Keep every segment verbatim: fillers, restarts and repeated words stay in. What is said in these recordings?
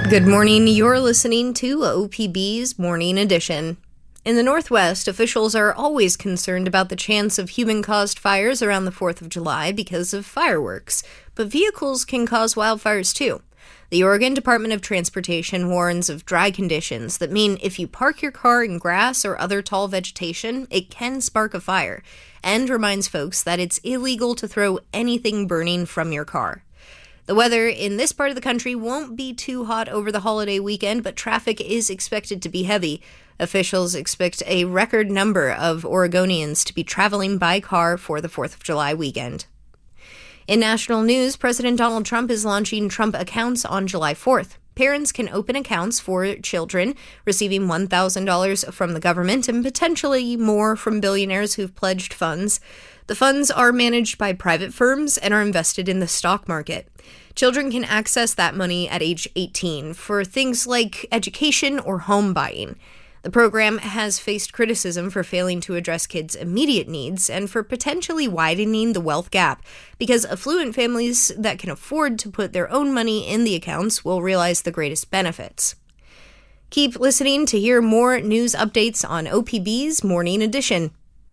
Good morning. You're listening to O P B's Morning Edition. In the Northwest, officials are always concerned about the chance of human-caused fires around the fourth of July because of fireworks, but vehicles can cause wildfires too. The Oregon Department of Transportation warns of dry conditions that mean if you park your car in grass or other tall vegetation, it can spark a fire, and reminds folks that it's illegal to throw anything burning from your car. The weather in this part of the country won't be too hot over the holiday weekend, but traffic is expected to be heavy. Officials expect a record number of Oregonians to be traveling by car for the fourth of July weekend. In national news, President Donald Trump is launching Trump Accounts on July fourth. Parents can open accounts for children, receiving one thousand dollars from the government and potentially more from billionaires who've pledged funds. The funds are managed by private firms and are invested in the stock market. Children can access that money at age eighteen for things like education or home buying. The program has faced criticism for failing to address kids' immediate needs and for potentially widening the wealth gap, because affluent families that can afford to put their own money in the accounts will realize the greatest benefits. Keep listening to hear more news updates on O P B's Morning Edition.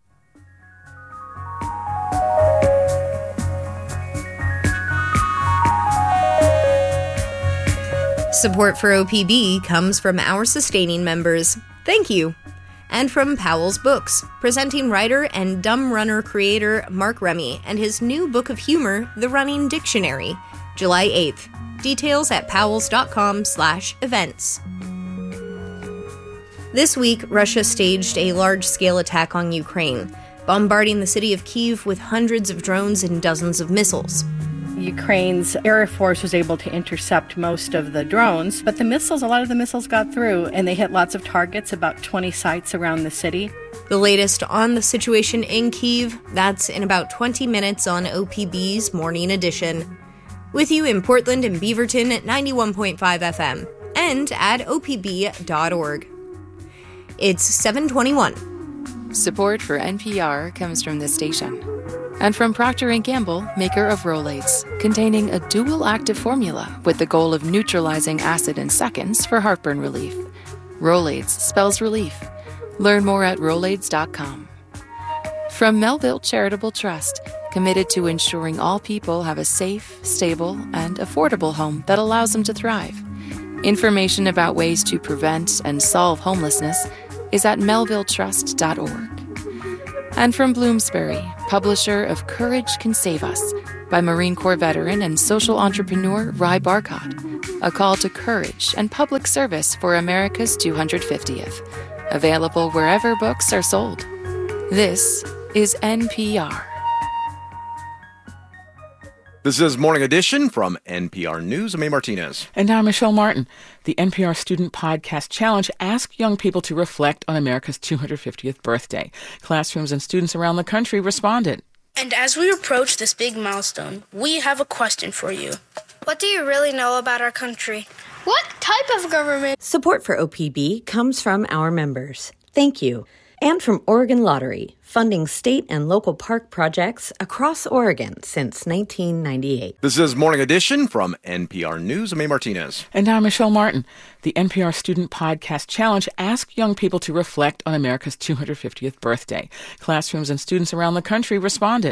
Support for O P B comes from our sustaining members. Thank you. And from Powell's Books, presenting writer and Dumb Runner creator Mark Remy and his new book of humor, The Running Dictionary, July eighth. Details at powells.com slash events. This week, Russia staged a large-scale attack on Ukraine, bombarding the city of Kyiv with hundreds of drones and dozens of missiles. Ukraine's Air Force was able to intercept most of the drones, but the missiles, a lot of the missiles got through, and they hit lots of targets, about twenty sites around the city. The latest on the situation in Kyiv, that's in about twenty minutes on O P B's Morning Edition. With you in Portland and Beaverton at ninety-one point five F M and at O P B dot org. It's seven twenty-one. Support for N P R comes from this station. And from Procter and Gamble, maker of Rolaids, containing a dual active formula with the goal of neutralizing acid in seconds for heartburn relief. Rolaids spells relief. Learn more at Rolaids dot com. From Melville Charitable Trust, committed to ensuring all people have a safe, stable, and affordable home that allows them to thrive. Information about ways to prevent and solve homelessness is at melville trust dot org. And from Bloomsbury, publisher of Courage Can Save Us, by Marine Corps veteran and social entrepreneur Ry Barcott. A call to courage and public service for America's two hundred fiftieth. Available wherever books are sold. This is N P R. This is Morning Edition from N P R News. I'm A. Martinez. And I'm Michelle Martin. The N P R Student Podcast Challenge asked young people to reflect on America's two hundred fiftieth birthday. Classrooms and students around the country responded. And as we approach this big milestone, we have a question for you. What do you really know about our country? What type of government? Support for O P B comes from our members. Thank you. And from Oregon Lottery, funding state and local park projects across Oregon since nineteen ninety-eight. This is Morning Edition from N P R News. I'm A. Martinez. And I'm Michelle Martin. The N P R Student Podcast Challenge asked young people to reflect on America's two hundred fiftieth birthday. Classrooms and students around the country responded.